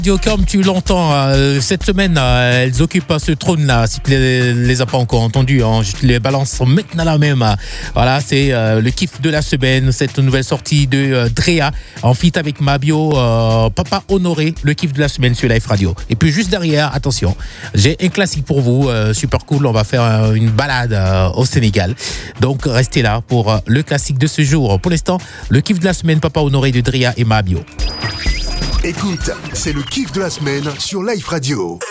Comme tu l'entends, cette semaine, elles occupent ce trône-là. Si tu les as pas encore entendus, je te les balance maintenant là même. Voilà, c'est le kiff de la semaine, cette nouvelle sortie de Drea en feat avec Mabio, Papa Honoré, le kiff de la semaine sur Life Radio. Et puis juste derrière, attention, j'ai un classique pour vous, super cool. On va faire une balade au Sénégal. Donc restez là pour le classique de ce jour. Pour l'instant, le kiff de la semaine, Papa Honoré de Drea et Mabio. Écoute, c'est le kiff de la semaine sur Life Radio.